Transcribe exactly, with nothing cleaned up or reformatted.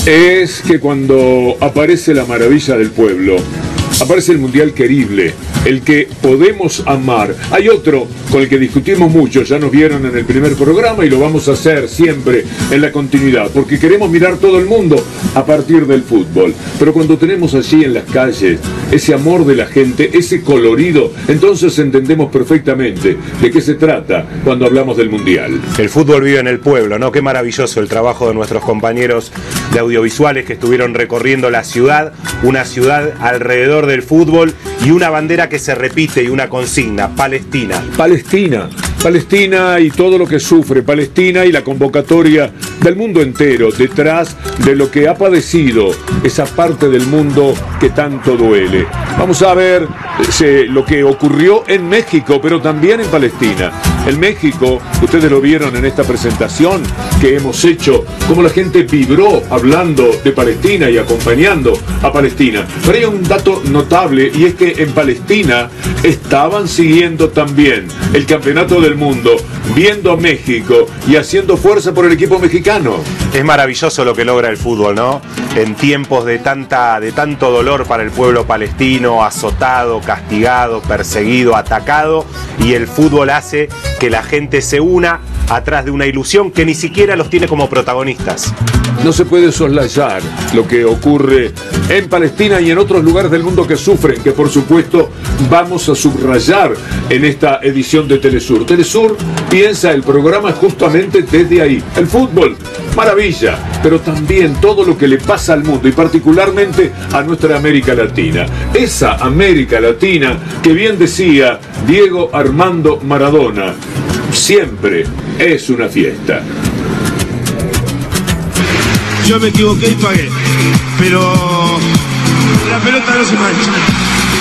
es que cuando aparece la maravilla del pueblo, aparece el mundial querible, el que podemos amar. Hay otro con el que discutimos mucho, ya nos vieron en el primer programa y lo vamos a hacer siempre en la continuidad, porque queremos mirar todo el mundo a partir del fútbol. Pero cuando tenemos allí en las calles ese amor de la gente, ese colorido, entonces entendemos perfectamente de qué se trata cuando hablamos del mundial. El fútbol vive en el pueblo, ¿no? Qué maravilloso el trabajo de nuestros compañeros de audiovisuales que estuvieron recorriendo la ciudad, una ciudad alrededor del fútbol y una bandera que se repite y una consigna: Palestina. Palestina, Palestina y todo lo que sufre Palestina y la convocatoria del mundo entero detrás de lo que ha padecido esa parte del mundo que tanto duele. Vamos a ver eh, lo que ocurrió en México, pero también en Palestina. En México, ustedes lo vieron en esta presentación que hemos hecho, cómo la gente vibró hablando de Palestina y acompañando a Palestina. Pero hay un dato notable y es que en Palestina estaban siguiendo también el campeonato del mundo, viendo a México y haciendo fuerza por el equipo mexicano. Es maravilloso lo que logra el fútbol, ¿no? En tiempos de tanta, de tanto dolor para el pueblo palestino, azotado, castigado, perseguido, atacado, y el fútbol hace que la gente se una atrás de una ilusión que ni siquiera los tiene como protagonistas. No se puede soslayar lo que ocurre en Palestina y en otros lugares del mundo que sufren, que por supuesto vamos a subrayar en esta edición de Telesur. Telesur piensa el programa justamente desde ahí. El fútbol, maravilla, pero también todo lo que le pasa al mundo y particularmente a nuestra América Latina. Esa América Latina que bien decía Diego Armando Maradona, siempre es una fiesta. Yo me equivoqué y pagué, pero la pelota no se mancha.